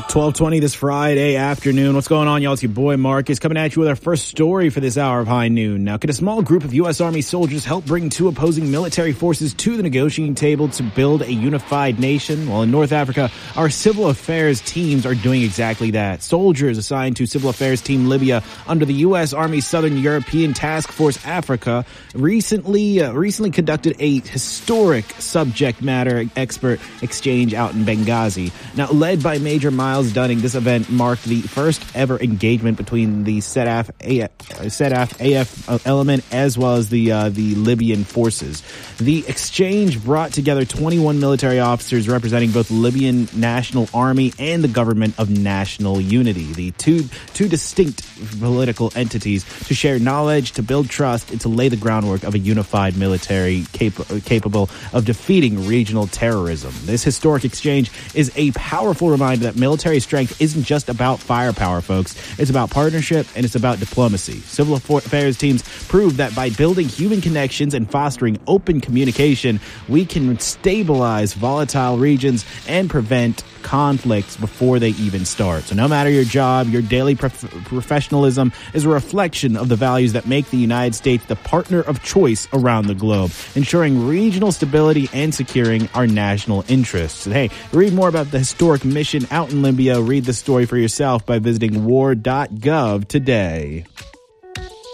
12:20 this Friday afternoon. What's going on, y'all? It's your boy Marcus coming at you with our first story for this hour of High Noon. Now, could a small group of U.S. Army soldiers help bring two opposing military forces to the negotiating table to build a unified nation? Well, in North Africa, our civil affairs teams are doing exactly that. Soldiers assigned to Civil Affairs Team Libya under the U.S. Army Southern European Task Force Africa recently conducted a historic subject matter expert exchange out in Benghazi. Now, led by Major Miles Dunning, this event marked the first ever engagement between the SETAF AF element as well as the Libyan forces. The exchange brought together 21 military officers representing both the Libyan National Army and the Government of National Unity, the two distinct political entities, to share knowledge, to build trust, and to lay the groundwork of a unified military capable of defeating regional terrorism. This historic exchange is a powerful reminder that military strength isn't just about firepower, folks. It's about partnership and it's about diplomacy. Civil affairs teams prove that by building human connections and fostering open communication, we can stabilize volatile regions and prevent conflicts before they even start. So no matter your job, your daily professionalism is a reflection of the values that make the United States the partner of choice around the globe, ensuring regional stability and securing our national interests. Hey, read more about the historic mission out in Libya. Read the story for yourself by visiting war.gov today.